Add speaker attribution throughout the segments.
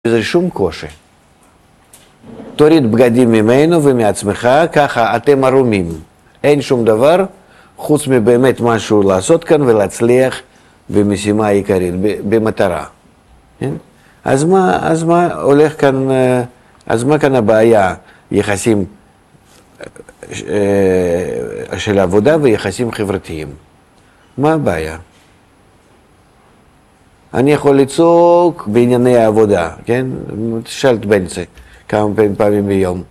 Speaker 1: זה שום קושי. תוריד בגדים ממנו ומעצמך, ככה אתם ערומים. אין שום דבר חוץ מבאמת משהו לעשות כאן ולהצליח במשימה העיקרית, במטרה. כן? אז מה הולך כאן, אז מה כאן הבעיה? יחסים של עבודה ויחסים חברתיים. מה הבעיה? אני יכול לצעוק בענייני העבודה, כן? תשאל את בנצי כמה פעמים ביום.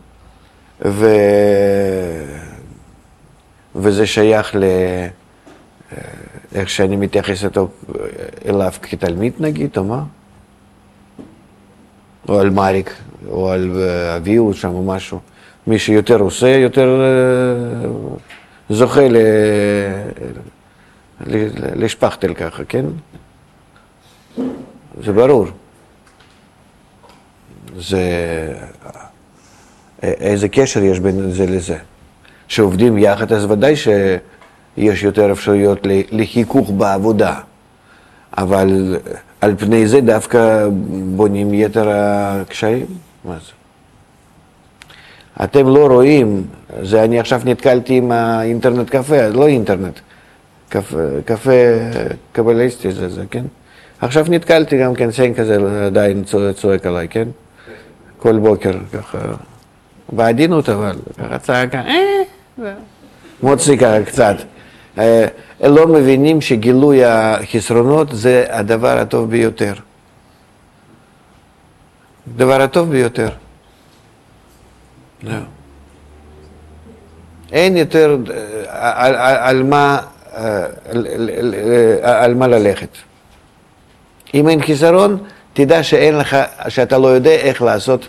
Speaker 1: וזה שייך איך שאני מתייחס אליו כתלמיד נגיד, או מה? או על מריק, או על אביהו שם או משהו. מי שיותר עושה, יותר זוכה לשפכתל ככה, כן? זה ברור. איזה קשר יש בין זה לזה? שעובדים יחד, אז ודאי שיש יותר אפשרויות לחיכוך בעבודה. אבל על פני זה דווקא בונים יתר הקשיים? מה זה? אתם לא רואים, זה אני עכשיו נתקלתי עם האינטרנט קפה, לא אינטרנט, קפה קבליסטי זה, כן? עכשיו נתקלתי גם כן, סיין כזה עדיין צועק עליי, כן? כל בוקר ככה, בעדינות אבל, ככה צעקה, מוציא ככה קצת. לא מבינים שגילוי החסרונות זה הדבר הטוב ביותר. דבר הטוב ביותר. לא. אין יותר על מה ללכת. אם אין חיסרון, תדע שאין לך, שאתה לא יודע איך לעשות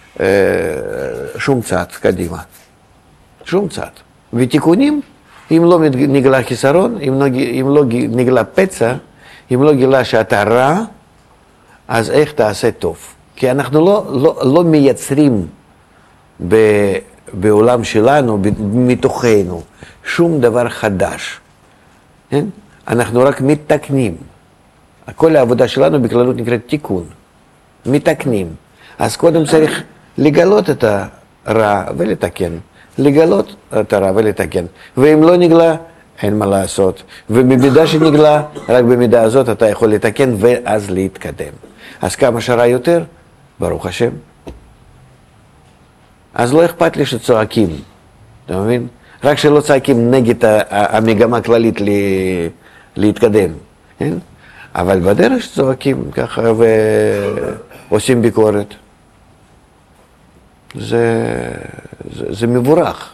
Speaker 1: שום צעד קדימה. שום צעד. ותיקונים, אם לא נגלה חיסרון, אם לא נגלה פצע, אם לא גילה שאתה רע, אז איך תעשה טוב? כי אנחנו לא מייצרים בעולם שלנו, מתוכנו, שום דבר חדש. כן? אנחנו רק מתקנים. כל העבודה שלנו בכללות נקראת תיקון. מתקנים. אז קודם צריך לגלות את הרע ולתקן. לגלות את הרע ולתקן. ואם לא נגלה, אין מה לעשות. ובמידה שנגלה, רק במידה הזאת אתה יכול לתקן ואז להתקדם. אז כמה שרע יותר? ברוך השם. אז לא אכפת לי שצועקים. אתה מבין? רק שלא צועקים נגד המגמה הכללית להתקדם. כן? אבל בדרך שצועקים ככה ועושים ביקורת. זה מבורך.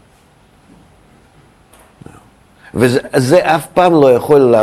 Speaker 1: וזה אף פעם לא יכול,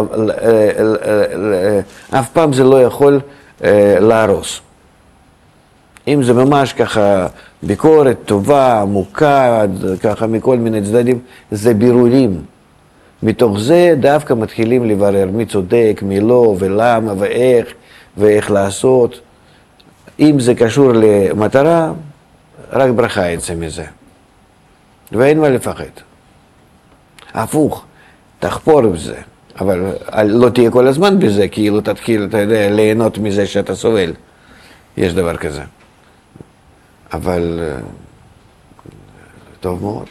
Speaker 1: אף פעם זה לא יכול להרוס. אם זה ממש ככה ביקורת טובה, עמוקה, ככה מכל מיני צדדים, זה בירורים. מתוך זה דווקא מתחילים לברר מי צודק, מי לא, ולמה, ואיך לעשות. אם זה קשור למטרה, רק ברכה יצא מזה. ואין מה לפחד. הפוך, תחפור בזה. אבל לא תהיה כל הזמן בזה, כאילו תתחיל, אתה יודע, ליהנות מזה שאתה סובל. יש דבר כזה. אבל טוב מאוד.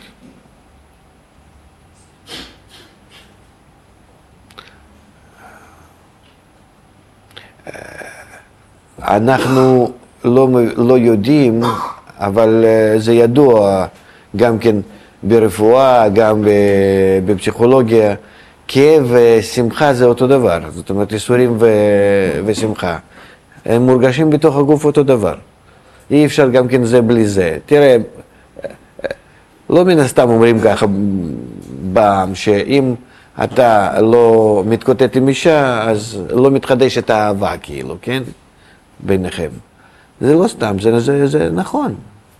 Speaker 1: אנחנו לא יודעים, אבל זה ידוע גם כן ברפואה, גם בפסיכולוגיה, כאב ושמחה זה אותו דבר. זאת אומרת, ייסורים ושמחה. הם מורגשים בתוך הגוף אותו דבר. אי אפשר גם כן זה בלי זה. תראה, לא מן הסתם אומרים ככה בעם, שאם אתה לא מתקוטט עם אישה, אז לא מתחדשת האהבה, כאילו, כן? ביניכם. זה לא סתם, זה נכון.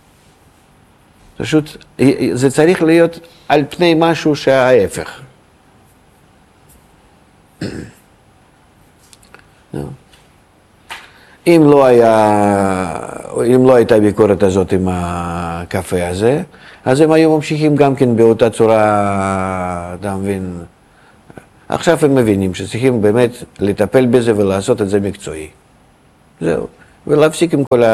Speaker 1: פשוט, זה צריך להיות על פני משהו שההפך. אם לא הייתה ביקורת הזאת עם הקפה הזה, אז הם היו ממשיכים גם כן באותה צורה, אתה מבין? עכשיו הם מבינים שצריכים באמת לטפל בזה ולעשות את זה מקצועי. זהו. ולהפסיק עם כל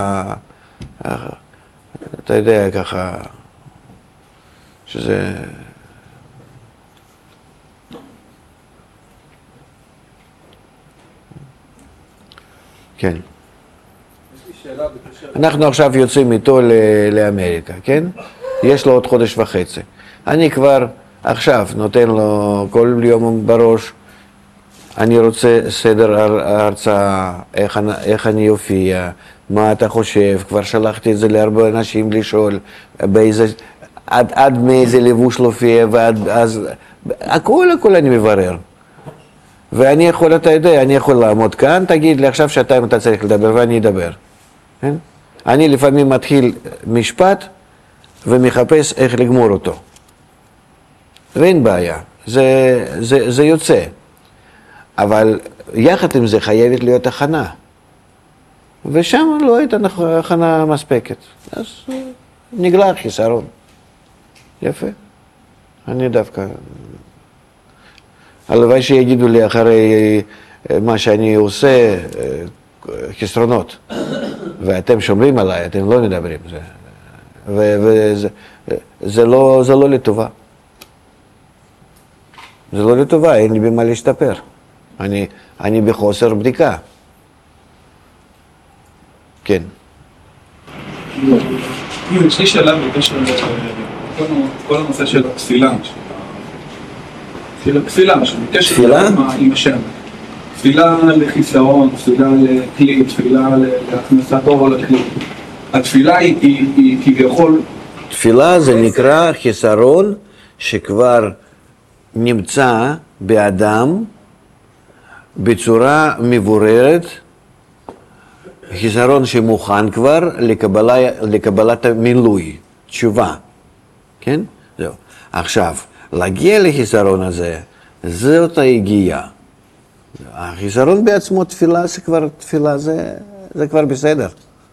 Speaker 1: אתה יודע, ככה, שזה... כן. אנחנו עכשיו יוצאים איתו לאמריקה, כן? יש לו עוד חודש וחצי. אני כבר עכשיו נותן לו כל יום בראש, אני רוצה סדר הרצאה, איך אני אופיע, מה אתה חושב, כבר שלחתי את זה להרבה אנשים לשאול, עד מאיזה לבוש להופיע, ועד אז, הכל אני מברר. ואני יכול, אתה יודע, אני יכול לעמוד כאן, תגיד לי עכשיו שעתיים אתה צריך לדבר, ואני אדבר. כן? אני לפעמים מתחיל משפט ומחפש איך לגמור אותו. ואין בעיה, זה יוצא. אבל יחד עם זה חייבת להיות הכנה. ושם לא הייתה הכנה מספקת. אז נגלה חיסרון. יפה. אני דווקא... הלוואי שיגידו לי אחרי מה שאני עושה, חסרונות. ואתם שומרים עליי, אתם לא מדברים. וזה לא לטובה. זה לא לטובה, אין לי במה להשתפר. אני בחוסר בדיקה. כן.
Speaker 2: יש לי שאלה בקשר כל הנושא של התפילה. תפילה,
Speaker 1: תפילה?
Speaker 2: עם השם. תפילה לחיסרון, תפילה לכלי, תפילה להכנסת אור לכלי. התפילה היא כביכול...
Speaker 1: תפילה זה נקרא חיסרון שכבר נמצא באדם בצורה מבוררת, חיסרון שמוכן כבר לקבלת המילוי, תשובה, כן? זהו. עכשיו, להגיע לחיסרון הזה, זאת ההגיעה. החיסרון בעצמו תפילה, זה כבר בסדר.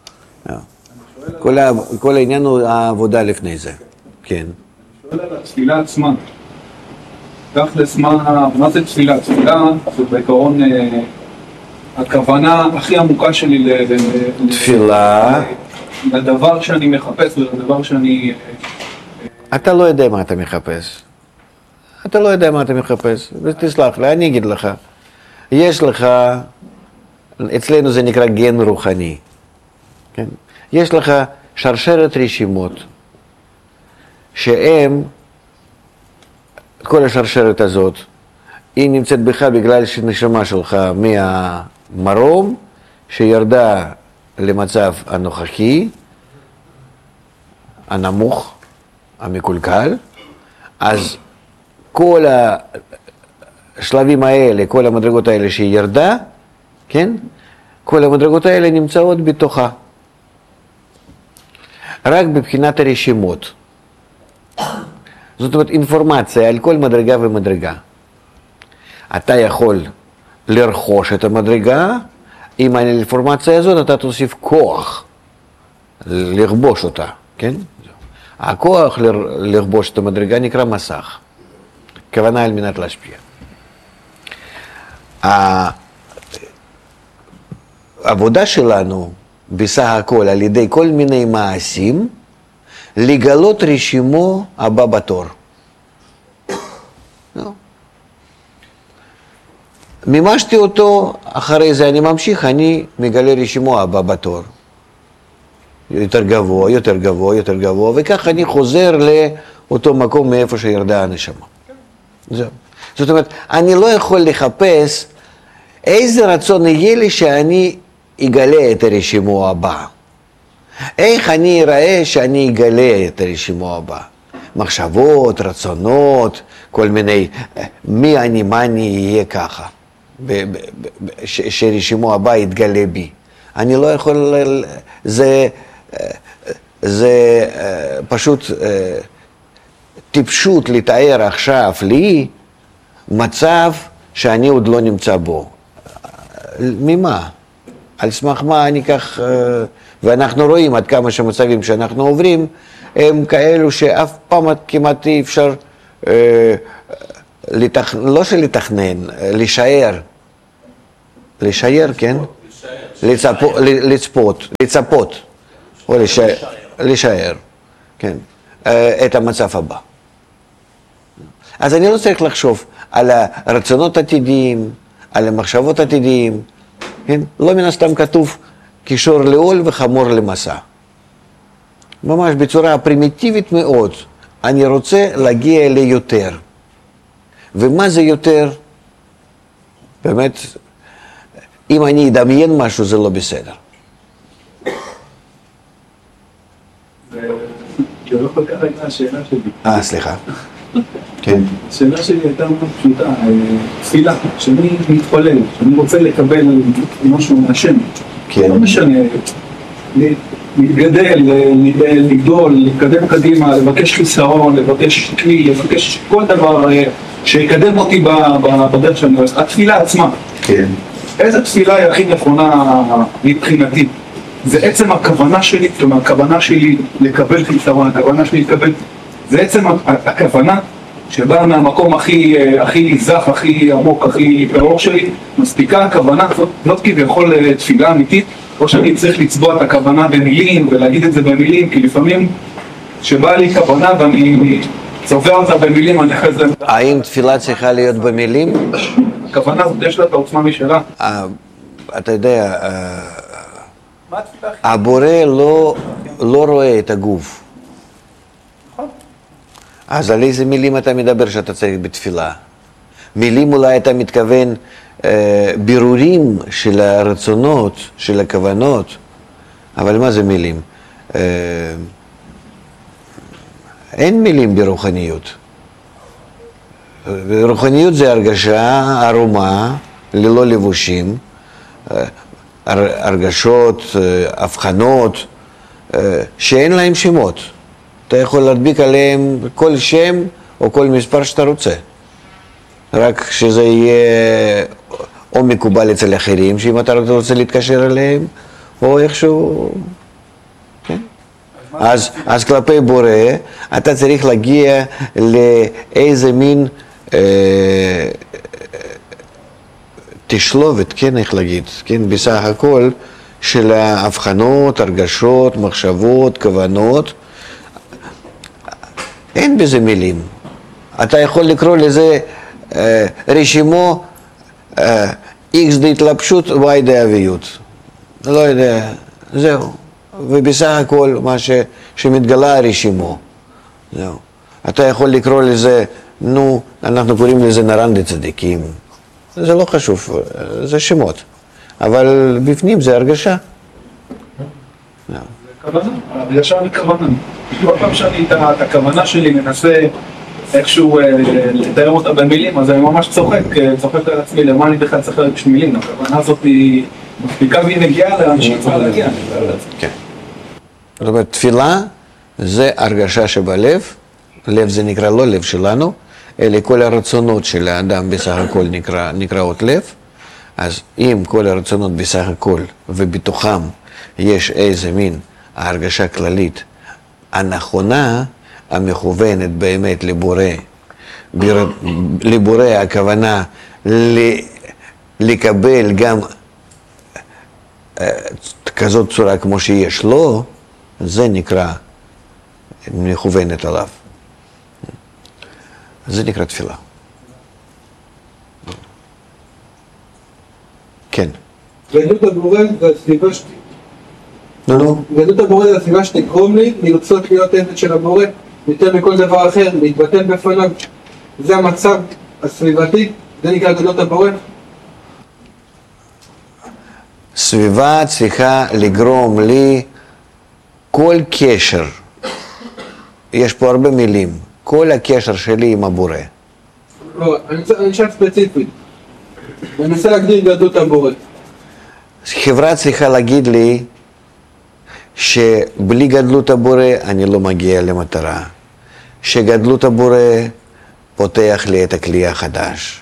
Speaker 1: כל העניין הוא העבודה לפני זה, כן.
Speaker 2: אני שואל על התפילה עצמה. תכלס, מה זה תפילה? תפילה זה בעיקרון הכוונה הכי עמוקה שלי
Speaker 1: תפילה.
Speaker 2: לדבר שאני מחפש ולדבר שאני...
Speaker 1: אתה לא יודע מה אתה מחפש. אתה לא יודע מה אתה מחפש. ותסלח לי, אני אגיד לך. יש לך, אצלנו זה נקרא גן רוחני. כן? יש לך שרשרת רשימות, שהם, כל השרשרת הזאת, היא נמצאת בך בגלל שנשמה שלך מהמרום, שירדה למצב הנוכחי, הנמוך, המקולקל, אז כל השלבים האלה, כל המדרגות האלה שהיא ירדה, כן? כל המדרגות האלה נמצאות בתוכה. רק בבחינת הרשימות. זאת אומרת, אינפורמציה על כל מדרגה ומדרגה. אתה יכול לרכוש את המדרגה, עם האינפורמציה הזאת אתה תוסיף כוח לכבוש אותה, כן? הכוח לכבוש את המדרגה נקרא מסך. כוונה על מנת להשפיע. העבודה שלנו בסך הכל על ידי כל מיני מעשים, לגלות רשימו הבא בתור. מימשתי אותו, אחרי זה אני ממשיך, אני מגלה רשימו הבא בתור. יותר גבוה, יותר גבוה, יותר גבוה, וכך אני חוזר לאותו מקום מאיפה שירדה הנשמה. זהו. זאת אומרת, אני לא יכול לחפש איזה רצון יהיה לי שאני אגלה את הרשימו הבא. איך אני אראה שאני אגלה את הרשימו הבא? מחשבות, רצונות, כל מיני, מי אני, מה אני אהיה ככה, שרשימו הבא יתגלה בי. אני לא יכול, זה פשוט טיפשות לתאר עכשיו לי מצב שאני עוד לא נמצא בו. ממה? על סמך מה אני כך, ואנחנו רואים עד כמה שמצבים שאנחנו עוברים, הם כאלו שאף פעם כמעט אי אפשר, לא שלתכנן, לשער. לשער, כן? לצפות, או לשער, כן, את המצב הבא. אז אני לא צריך לחשוב על הרצונות עתידיים, על המחשבות עתידיים, כן? לא מן הסתם כתוב קישור לעול וחמור למסע. ממש בצורה פרימיטיבית מאוד, אני רוצה להגיע ליותר. ומה זה יותר? באמת, אם אני אדמיין משהו זה לא בסדר.
Speaker 2: זה לא כל כך הייתה השאלה שלי.
Speaker 1: סליחה. כן.
Speaker 2: השאלה שלי הייתה מאוד פשוטה, תפילה, שאני מתפלל, שאני רוצה לקבל משהו מהשם.
Speaker 1: כן.
Speaker 2: לא משנה, להתגדל, לגדול, להתקדם קדימה, לבקש חיסרון, לבקש כלי, לבקש כל דבר שיקדם אותי בדרך שאני עושה. התפילה עצמה.
Speaker 1: כן.
Speaker 2: איזה תפילה היא הכי נכונה מבחינתי? זה עצם הכוונה שלי, כלומר, הכוונה שלי לקבל חיסרון, הכוונה שלי לקבל, זה עצם הכוונה שבאה מהמקום הכי זך, הכי עמוק, הכי ברור שלי, מספיקה הכוונה, זאת כביכול תפילה אמיתית, או שאני צריך לצבוע את הכוונה במילים ולהגיד את זה במילים, כי לפעמים שבאה לי כוונה ואני צובע אותה במילים, אני אחרי זה...
Speaker 1: האם תפילה צריכה להיות במילים?
Speaker 2: הכוונה הזאת יש לה את העוצמה משלה.
Speaker 1: אתה יודע, הבורא לא רואה את הגוף. אז על איזה מילים אתה מדבר שאתה צריך בתפילה? מילים אולי אתה מתכוון בירורים של הרצונות, של הכוונות, אבל מה זה מילים? אין מילים ברוחניות. רוחניות זה הרגשה ערומה, ללא לבושים, הרגשות, הבחנות, שאין להם שמות. אתה יכול להדביק עליהם כל שם או כל מספר שאתה רוצה. רק שזה יהיה או מקובל אצל אחרים, שאם אתה רוצה להתקשר אליהם, או איכשהו... כן? אז כלפי בורא, אתה צריך להגיע לאיזה מין תשלובת, כן, איך להגיד, כן, בסך הכל של ההבחנות, הרגשות, מחשבות, כוונות, אין בזה מילים. אתה יכול לקרוא לזה רשימו X להתלבשות, Y דאביות. לא יודע, זהו. ובסך הכל מה שמתגלה הרשימו. זהו. אתה יכול לקרוא לזה, אנחנו קוראים לזה נרן לצדיקים. זה לא חשוב, זה שמות. אבל בפנים זה הרגשה.
Speaker 2: זה כוונה, הרגשה וכוונה. כל פעם שאני את הכוונה שלי מנסה איכשהו לתאר אותה במילים, אז אני ממש צוחק על עצמי, למה אני בכלל צריך להגיד מילים. הכוונה הזאת היא מספיקה והיא נגיעה לאנשים צריכה להגיע.
Speaker 1: כן. זאת אומרת, תפילה זה הרגשה שבלב, לב זה נקרא לא לב שלנו, אלא כל הרצונות של האדם בסך הכל נקראות לב, אז אם כל הרצונות בסך הכל ובתוכם יש איזה מין ההרגשה כללית הנכונה, המכוונת באמת לבורא, לבורא הכוונה לקבל גם כזאת צורה כמו שיש לו, זה נקרא מכוונת עליו. זה נקרא תפילה. כן.
Speaker 3: גדלות הבורא זה הסביבה שלי. גדלות הבורא זה הסביבה שתגרום לי לרצות להיות עבד של הבורא יותר מכל דבר אחר, להתבטל בפניו. זה המצב הסביבתי, זה נקרא גדלות הבורא.
Speaker 1: סביבה צריכה לגרום לי כל קשר, יש פה הרבה מילים, כל הקשר שלי עם הבורא.
Speaker 3: לא, אני נשאר ספציפית. אני מנסה להגדיר גדלות הבורא.
Speaker 1: חברה צריכה להגיד לי שבלי גדלות הבורא אני לא מגיע למטרה. שגדלות הבורא פותח לי את הכלי החדש.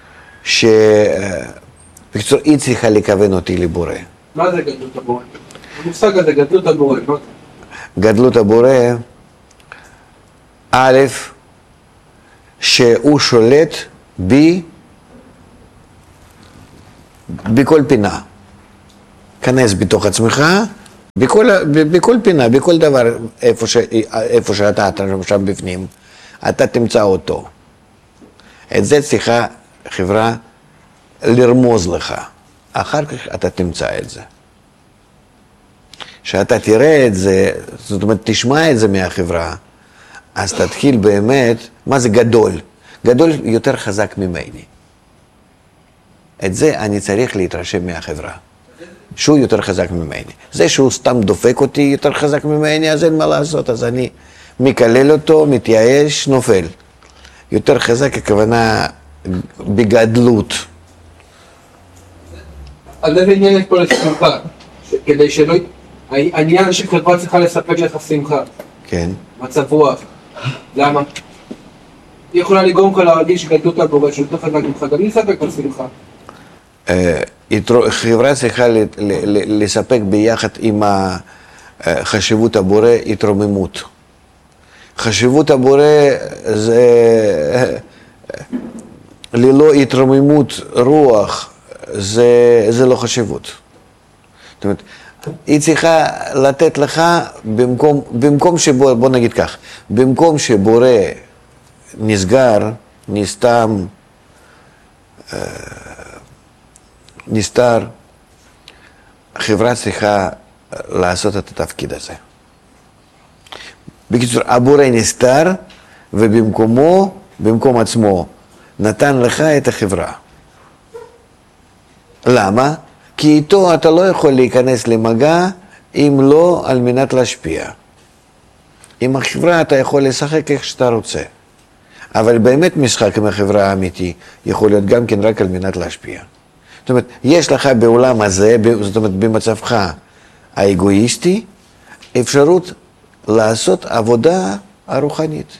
Speaker 1: בקיצור, היא צריכה לכוון אותי לבורא.
Speaker 3: מה זה גדלות הבורא? המושג הזה, גדלות הבורא.
Speaker 1: גדלות הבורא, א', שהוא שולט בי בכל פינה. כנס בתוך עצמך, בכל פינה, בכל דבר, איפה שאתה שם בפנים, אתה תמצא אותו. את זה צריכה חברה לרמוז לך. אחר כך אתה תמצא את זה. כשאתה תראה את זה, זאת אומרת, תשמע את זה מהחברה, אז תתחיל באמת, מה זה גדול? גדול יותר חזק ממני. את זה אני צריך להתרשם מהחברה. שהוא יותר חזק ממני. זה שהוא סתם דופק אותי יותר חזק ממני, אז אין מה לעשות, אז אני מקלל אותו, מתייאש, נופל. יותר חזק הכוונה בגדלות.
Speaker 3: אז איזה עניין יש פה לשמחה? כדי שלא... העניין שחברה צריכה לספק לך שמחה.
Speaker 1: כן.
Speaker 3: מצב רוח. למה? היא יכולה לגרום לך להרגיש גדלות לבורא, שהוא יותר חזק ממך, גם היא לספק לך שמחה.
Speaker 1: חברה צריכה לספק ביחד עם חשיבות הבורא התרוממות. חשיבות הבורא זה ללא התרוממות רוח, זה לא חשיבות. זאת אומרת, היא צריכה לתת לך במקום שבורא, בוא נגיד כך, במקום שבורא נסגר, נסתר, החברה צריכה לעשות את התפקיד הזה. בקיצור, הבורא נסתר, ובמקומו, במקום עצמו, נתן לך את החברה. למה? כי איתו אתה לא יכול להיכנס למגע, אם לא על מנת להשפיע. עם החברה אתה יכול לשחק איך שאתה רוצה. אבל באמת משחק עם החברה האמיתי, יכול להיות גם כן רק על מנת להשפיע. זאת אומרת, יש לך בעולם הזה, זאת אומרת, במצבך האגואיסטי, אפשרות לעשות עבודה הרוחנית.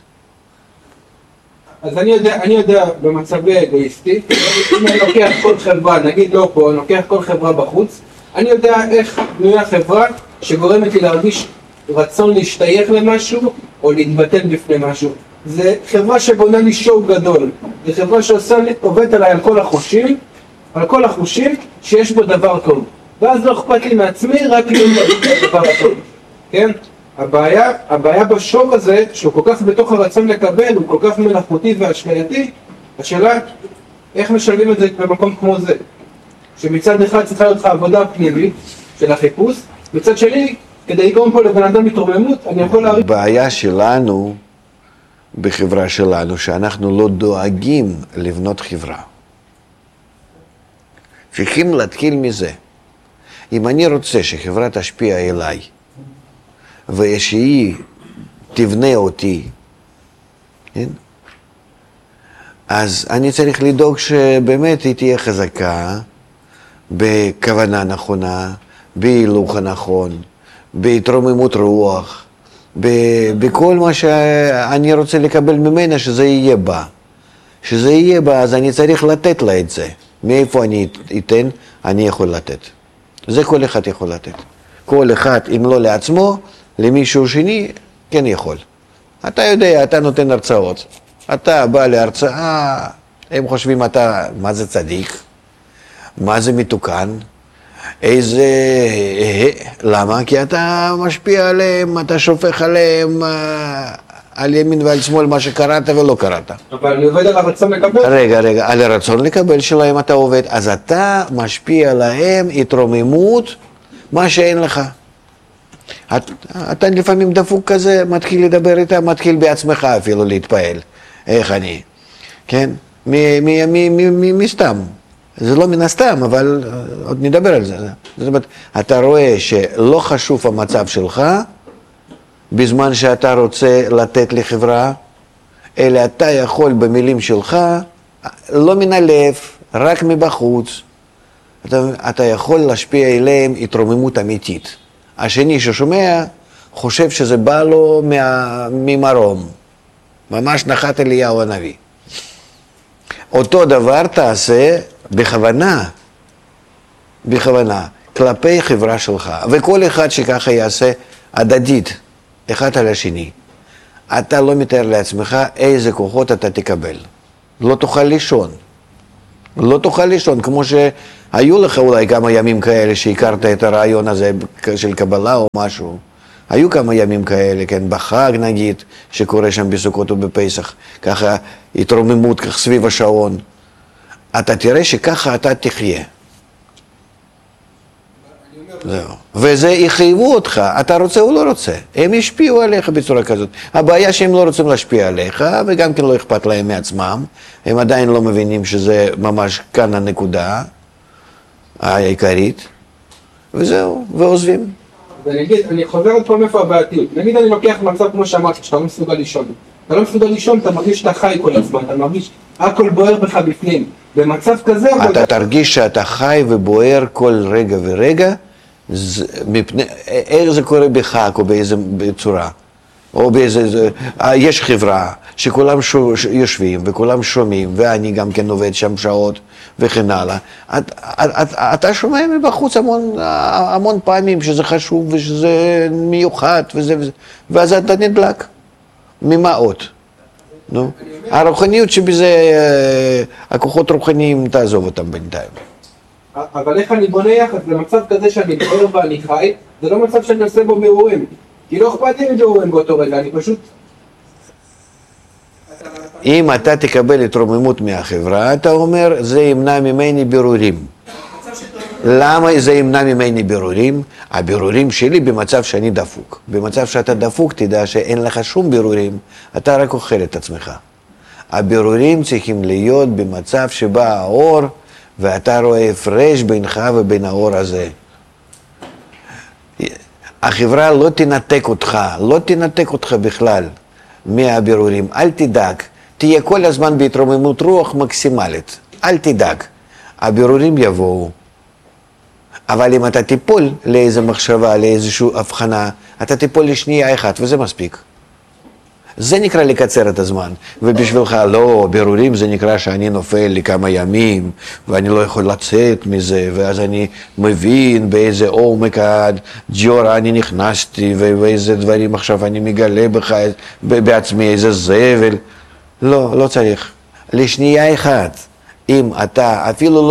Speaker 3: אז אני יודע במצבי האגואיסטי, אם אני לוקח כל חברה, נגיד לא פה, אני לוקח כל חברה בחוץ, אני יודע איך בנויה חברה שגורמת לי להרגיש רצון להשתייך למשהו או להתבטל בפני משהו. זה חברה שבונה לי שואו גדול, זה חברה שעובדת עליי על כל החושים שיש בו דבר טוב. ואז לא אכפת לי מעצמי, רק להיות דבר טוב. כן? הבעיה בשור הזה, שהוא כל כך בתוך הרצון לקבל, הוא כל כך מלאכותי ואשלייתי, השאלה, איך משלבים את זה במקום כמו זה? שמצד אחד צריכה להיות לך עבודה פנימית של החיפוש, מצד שני, כדי לגרום פה לבן אדם התרוממות, אני יכול להריץ...
Speaker 1: הבעיה שלנו, בחברה שלנו, שאנחנו לא דואגים לבנות חברה. צריכים להתחיל מזה. אם אני רוצה שחברה תשפיע אליי, ושהיא תבנה אותי, כן? אז אני צריך לדאוג שבאמת היא תהיה חזקה, בכוונה נכונה, בהילוך הנכון, בהתרוממות רוח, בכל מה שאני רוצה לקבל ממנה שזה יהיה בה. שזה יהיה בה, אז אני צריך לתת לה את זה. מאיפה אני אתן, אני יכול לתת. זה כל אחד יכול לתת. כל אחד, אם לא לעצמו, למישהו שני, כן יכול. אתה יודע, אתה נותן הרצאות. אתה בא להרצאה, הם חושבים אתה, מה זה צדיק? מה זה מתוקן? איזה... למה? כי אתה משפיע עליהם, אתה שופך עליהם על ימין ועל שמאל מה שקראת ולא קראת.
Speaker 3: אבל אני עובד על הרצון לקבל.
Speaker 1: רגע, על הרצון לקבל שלהם אתה עובד. אז אתה משפיע עליהם התרוממות, מה שאין לך. אתה לפעמים דפוק כזה, מתחיל לדבר איתם, מתחיל בעצמך אפילו להתפעל. איך אני? כן? מסתם. זה לא מן הסתם, אבל עוד נדבר על זה. זאת אומרת, אתה רואה שלא חשוב המצב שלך, בזמן שאתה רוצה לתת לחברה, אלא אתה יכול במילים שלך, לא מן הלב, רק מבחוץ, אתה יכול להשפיע אליהם התרוממות אמיתית. השני ששומע חושב שזה בא לו ממרום, ממש נחת אליהו הנביא. אותו דבר תעשה בכוונה, כלפי חברה שלך, וכל אחד שככה יעשה הדדית, אחד על השני. אתה לא מתאר לעצמך איזה כוחות אתה תקבל. לא תוכל לישון. לא תוכל לישון, כמו שהיו לך אולי כמה ימים כאלה שהכרת את הרעיון הזה של קבלה או משהו. היו כמה ימים כאלה, כן, בחג נגיד, שקורה שם בסוכות ובפסח, ככה התרוממות, כך סביב השעון. אתה תראה שככה אתה תחיה. זהו. וזה יחייבו אותך, אתה רוצה או לא רוצה. הם ישפיעו עליך בצורה כזאת. הבעיה שהם לא רוצים להשפיע עליך, וגם כן לא אכפת להם מעצמם. הם עדיין לא מבינים שזה ממש כאן הנקודה העיקרית. וזהו, ועוזבים.
Speaker 3: ונגיד, אני חוזר עוד פעם איפה הבעייתיות. נגיד אני לוקח מצב כמו שאמרתי, שאתה לא מסוגל לישון. אתה לא מסוגל לישון, אתה מרגיש שאתה חי כל הזמן, אתה מרגיש הכל בוער בך בפנים. במצב כזה...
Speaker 1: אתה תרגיש שאתה חי ובוער כל רגע ורגע, איך זה קורה בחג או באיזה צורה, או באיזה, יש חברה שכולם יושבים וכולם שומעים, ואני גם כן עובד שם שעות וכן הלאה. אתה שומע מבחוץ המון פעמים שזה חשוב ושזה מיוחד וזה, ואז אתה נדלק. ממה עוד? נו? הרוחניות שבזה, הכוחות רוחניים, תעזוב אותם בינתיים.
Speaker 3: אבל איך אני בונה יחד? במצב כזה שאני בוער ואני חי, זה לא מצב שאני עושה בו בירורים. כי לא אכפת לי מבירורים באותו רגע, אני פשוט...
Speaker 1: אם אתה תקבל התרוממות מהחברה, אתה אומר, זה ימנע ממני בירורים. למה זה ימנע ממני בירורים? הבירורים שלי במצב שאני דפוק. במצב שאתה דפוק, תדע שאין לך שום בירורים, אתה רק אוכל את עצמך. הבירורים צריכים להיות במצב שבא האור, ואתה רואה הפרש בינך ובין האור הזה. החברה לא תנתק אותך בכלל מהבירורים. אל תדאג, תהיה כל הזמן בהתרוממות רוח מקסימלית. אל תדאג, הבירורים יבואו. אבל אם אתה תיפול לאיזו מחשבה, לאיזושהי הבחנה, אתה תיפול לשנייה אחת, וזה מספיק. זה נקרא לקצר את הזמן, ובשבילך לא, בירורים זה נקרא שאני נופל לכמה ימים, ואני לא יכול לצאת מזה, ואז אני מבין באיזה עומק הג'ורה אני נכנסתי, ואיזה דברים עכשיו אני מגלה בעצמי, איזה זבל. לא, לא צריך. לשנייה אחת, אם אתה אפילו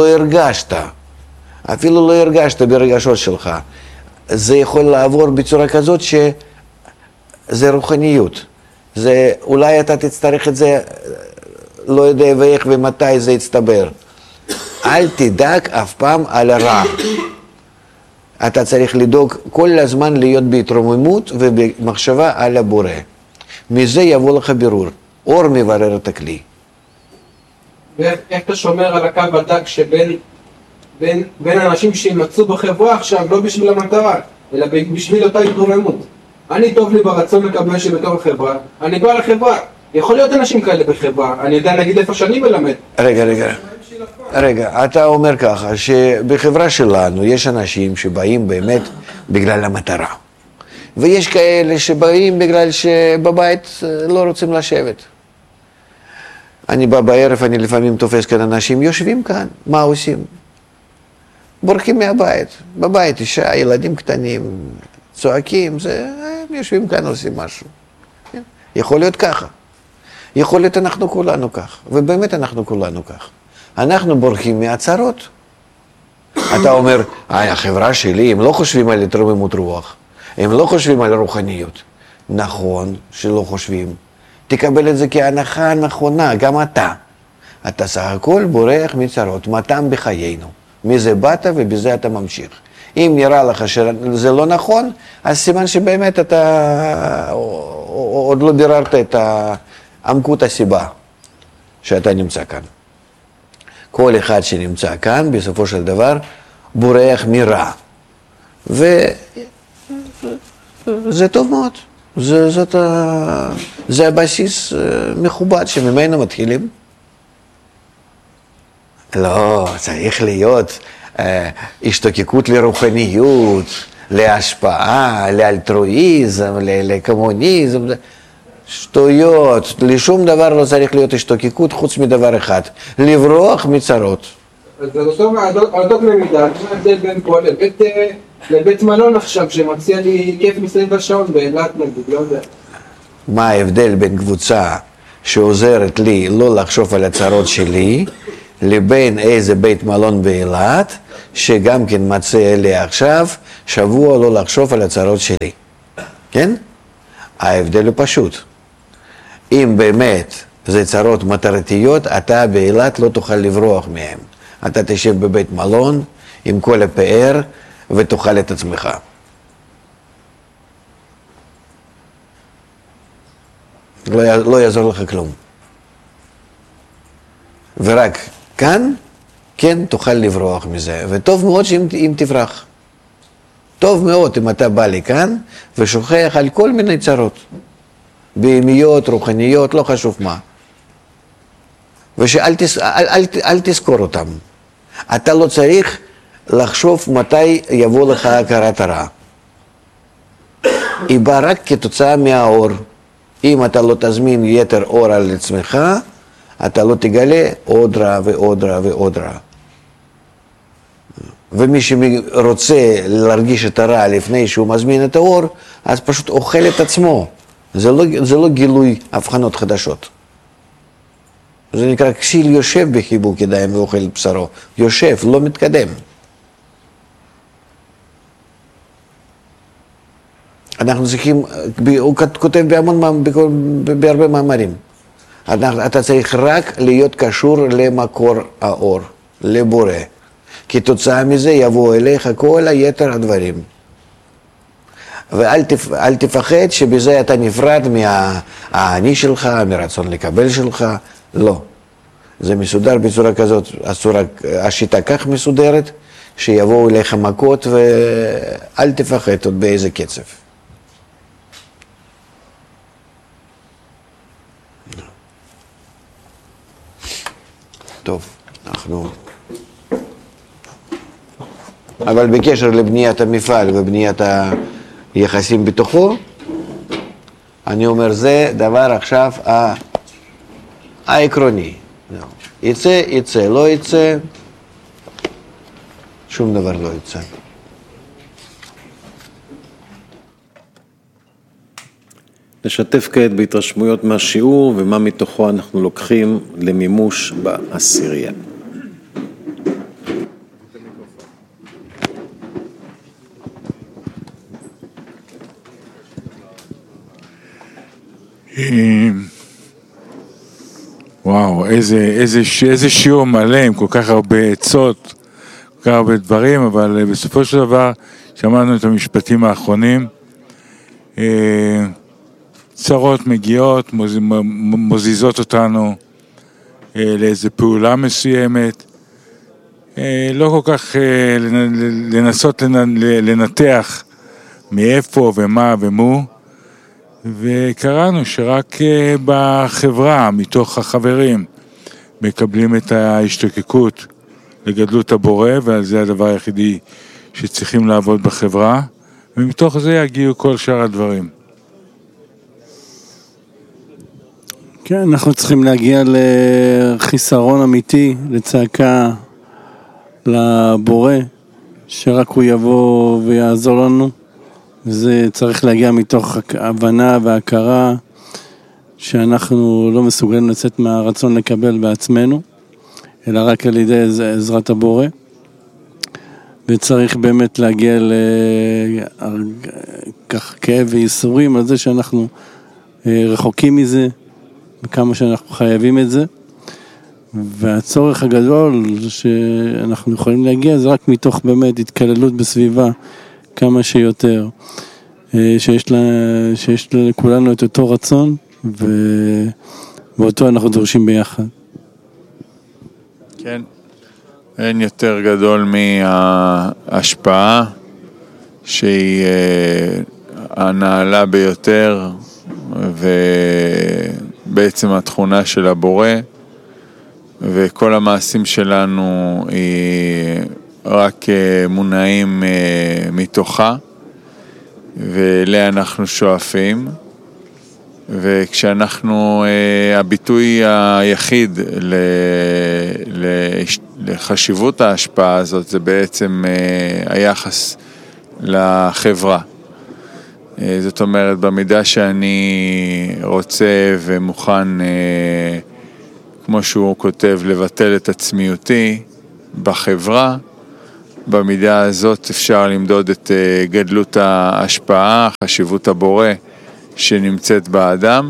Speaker 1: לא הרגשת ברגשות שלך, זה יכול לעבור בצורה כזאת שזה רוחניות. זה, אולי אתה תצטרך את זה, לא יודע ואיך ומתי זה יצטבר. אל תדאג אף פעם על הרע. אתה צריך לדאוג כל הזמן להיות בהתרוממות ובמחשבה על הבורא. מזה יבוא לך בירור. אור מברר את הכלי.
Speaker 3: ואיך אתה שומר על הקו הדק שבין אנשים שימצאו בחברה עכשיו, לא בשביל המטרה, אלא בשביל אותה התרוממות. אני טוב לי ברצון לקבל שבתור החברה, אני בא לחברה. יכול להיות אנשים כאלה בחברה, אני יודע נגיד איפה שאני מלמד.
Speaker 1: רגע, אתה אומר ככה, שבחברה שלנו יש אנשים שבאים באמת בגלל המטרה. ויש כאלה שבאים בגלל שבבית לא רוצים לשבת. אני בא בערב, אני לפעמים תופס כאן אנשים, יושבים כאן, מה עושים? בורחים מהבית, בבית אישה, ילדים קטנים, צועקים, הם יושבים כאן, עושים משהו. יכול להיות ככה. יכול להיות אנחנו כולנו כך, ובאמת אנחנו כולנו כך. אנחנו בורחים מהצרות. אתה אומר, החברה שלי, הם לא חושבים על התרוממות רוח, הם לא חושבים על רוחניות. נכון שלא חושבים. תקבל את זה כהנחה נכונה, גם אתה. אתה סך הכל בורח מצרות, מתם בחיינו. מזה באת ובזה אתה ממשיך. אם נראה לך שזה לא נכון, אז סימן שבאמת אתה עוד לא ביררת את עמקות הסיבה שאתה נמצא כאן. כל אחד שנמצא כאן, בסופו של דבר, בורח מרע. וזה טוב מאוד. זה הבסיס מכובד שממנו מתחילים. לא, צריך להיות השתוקקות לרוחניות, להשפעה, לאלטרואיזם, לקומוניזם. שטויות, לשום דבר לא צריך להיות השתוקקות חוץ מדבר אחד, לברוח מצרות.
Speaker 3: אז זה אותו במידה, מה ההבדל בין פה לבית מלון עכשיו שמציע לי כיף מסביב השעון באילת נגיד, לא יודע.
Speaker 1: מה ההבדל בין קבוצה שעוזרת לי לא לחשוב על הצרות שלי, לבין איזה בית מלון באילת, שגם כן מצא לי עכשיו שבוע לא לחשוב על הצרות שלי. כן? ההבדל הוא פשוט. אם באמת זה צרות מטרתיות, אתה באילת לא תוכל לברוח מהם. אתה תשב בבית מלון עם כל הפאר ותאכל את עצמך. לא יעזור לך כלום. ורק כאן, כן, תוכל לברוח מזה. וטוב מאוד אם תברח. טוב מאוד אם אתה בא לכאן ושוכח על כל מיני צרות. בהמיות, רוחניות, לא חשוב מה. ושאל תזכור אותם. אתה לא צריך לחשוב מתי יבוא לך הכרת הרע. היא באה רק כתוצאה מהאור. אם אתה לא תזמין יתר אור על עצמך, אתה לא תגלה עוד רע ועוד רע ועוד רע. ומי שרוצה להרגיש את הרע לפני שהוא מזמין את האור, אז פשוט אוכל את עצמו. זה לא גילוי הבחנות חדשות. זה נקרא כסיל יושב בחיבוק ידיים ואוכל בשרו. יושב, לא מתקדם. אנחנו צריכים, הוא כותב בהרבה מאמרים. אתה צריך רק להיות קשור למקור האור, לבורא. כתוצאה מזה יבוא אליך כל היתר הדברים. ואל תפחד שבזה אתה נפרד מהאני שלך, מרצון לקבל שלך. לא. זה מסודר בצורה כזאת, השיטה כך מסודרת, שיבואו אליך מכות ואל תפחד עוד באיזה קצב. טוב, אנחנו... אבל בקשר לבניית המפעל ובניית היחסים בתוכו, אני אומר, זה דבר עכשיו העקרוני. יצא, יצא, לא יצא, שום דבר לא יצא.
Speaker 4: נשתף כעת בהתרשמויות מהשיעור ומה מתוכו אנחנו לוקחים למימוש בעשירייה.
Speaker 5: וואו, איזה שיעור מלא עם כל כך הרבה עצות, כל כך הרבה דברים, אבל בסופו של דבר שמענו את המשפטים האחרונים. צרות מגיעות, מוזיזות אותנו לאיזו פעולה מסוימת, לא כל כך לנסות לנתח מאיפה ומה ומו, וקראנו שרק בחברה, מתוך החברים, מקבלים את ההשתוקקות לגדלות הבורא, ועל זה הדבר היחידי שצריכים לעבוד בחברה, ומתוך זה יגיעו כל שאר הדברים.
Speaker 6: כן, אנחנו צריכים להגיע לחיסרון אמיתי, לצעקה לבורא, שרק הוא יבוא ויעזור לנו. זה צריך להגיע מתוך הבנה והכרה שאנחנו לא מסוגלים לצאת מהרצון לקבל בעצמנו, אלא רק על ידי עזרת הבורא. וצריך באמת להגיע לכך כאב וייסורים על זה שאנחנו רחוקים מזה, וכמה שאנחנו חייבים את זה. והצורך הגדול שאנחנו יכולים להגיע זה רק מתוך באמת התקללות בסביבה כמה שיותר, שיש לכולנו את אותו רצון, ואותו אנחנו דורשים ביחד.
Speaker 5: כן, אין יותר גדול מההשפעה שהיא הנעלה ביותר, ובעצם התכונה של הבורא, וכל המעשים שלנו היא רק מונעים מתוכה, ואליה אנחנו שואפים. וכשאנחנו, הביטוי היחיד לחשיבות ההשפעה הזאת, זה בעצם היחס לחברה. זאת אומרת, במידה שאני רוצה ומוכן כמו שהוא כותב, לבטל את עצמיותי בחברה. במידה הזאת אפשר למדוד את גדלות ההשפעה, חשיבות הבורא שנמצאת באדם,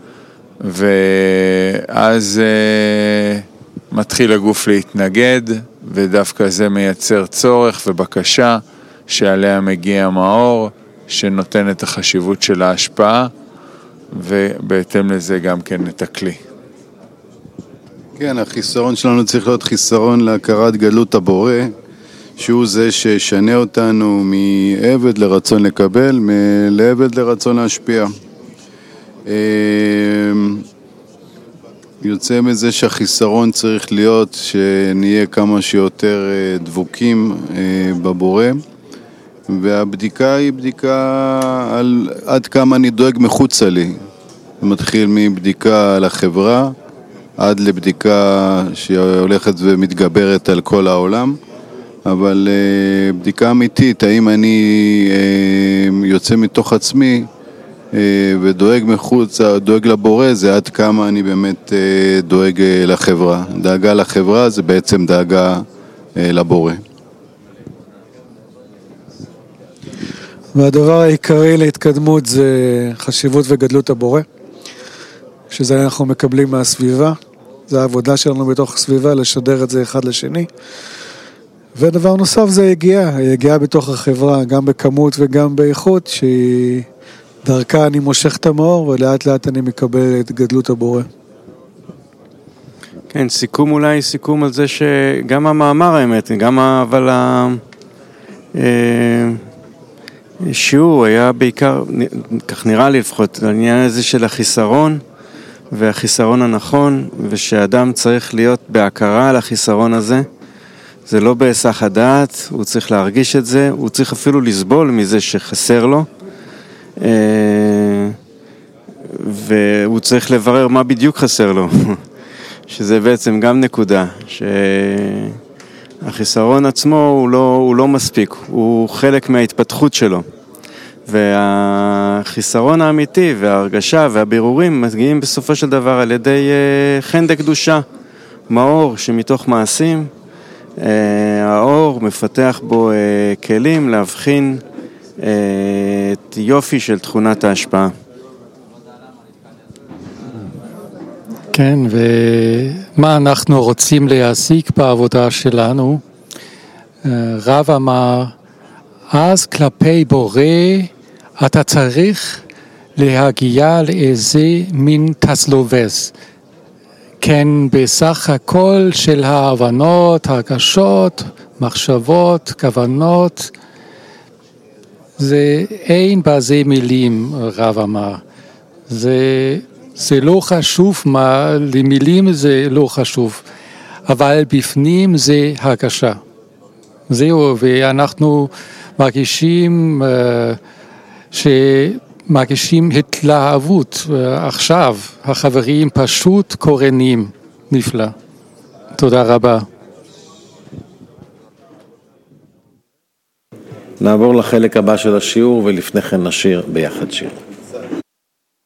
Speaker 5: ואז מתחיל הגוף להתנגד, ודווקא זה מייצר צורך ובקשה שעליה מגיע מאור, שנותן את החשיבות של ההשפעה, ובהתאם לזה גם כן את הכלי.
Speaker 7: כן, החיסרון שלנו צריך להיות חיסרון להכרת גדלות הבורא, שהוא זה שישנה אותנו מעבד לרצון לקבל, לעבד לרצון להשפיע. יוצא מזה שהחיסרון צריך להיות שנהיה כמה שיותר דבוקים בבורא, והבדיקה היא בדיקה על עד כמה אני דואג מחוצה לי. זה מתחיל מבדיקה על החברה, עד לבדיקה שהולכת ומתגברת על כל העולם, אבל בדיקה אמיתית, האם אני יוצא מתוך עצמי ודואג מחוץ, דואג לבורא, זה עד כמה אני באמת דואג לחברה. דאגה לחברה זה בעצם דאגה לבורא.
Speaker 8: והדבר העיקרי להתקדמות זה חשיבות וגדלות הבורא, שזה אנחנו מקבלים מהסביבה, זה העבודה שלנו בתוך הסביבה, לשדר את זה אחד לשני. ודבר נוסף זה היגיעה בתוך החברה, גם בכמות וגם באיכות, שהיא דרכה אני מושך את המאור, ולאט לאט אני מקבל את גדלות הבורא.
Speaker 9: כן, סיכום אולי, סיכום על זה שגם המאמר האמת, גם אבל השיעור היה בעיקר, כך נראה לי לפחות, העניין הזה של החיסרון, והחיסרון הנכון, ושאדם צריך להיות בהכרה על החיסרון הזה, זה לא בהיסח הדעת, הוא צריך להרגיש את זה, הוא צריך אפילו לסבול מזה שחסר לו, והוא צריך לברר מה בדיוק חסר לו, שזה בעצם גם נקודה, שהחיסרון עצמו הוא לא מספיק, הוא חלק מההתפתחות שלו, והחיסרון האמיתי וההרגשה והבירורים מגיעים בסופו של דבר על ידי חן דקדושה, מאור שמתוך מעשים, האור מפתח בו כלים להבחין את יופי של תכונת ההשפעה.
Speaker 10: כן, ומה אנחנו רוצים להשיג בעבודה שלנו? רב אמר, אז כלפי בורא אתה צריך להגיע לאיזה מין תסלובס. כן, בסך הכל של ההבנות, הרגשות, מחשבות, כוונות, זה אין בזה מילים, רב אמר. זה לא חשוב מה, למילים זה לא חשוב, אבל בפנים זה הרגשה. זהו, ואנחנו מרגישים מרגישים התלהבות עכשיו, החברים פשוט קורנים, נפלא. תודה רבה.
Speaker 4: נעבור לחלק הבא של השיעור ולפני כן נשיר ביחד שיר.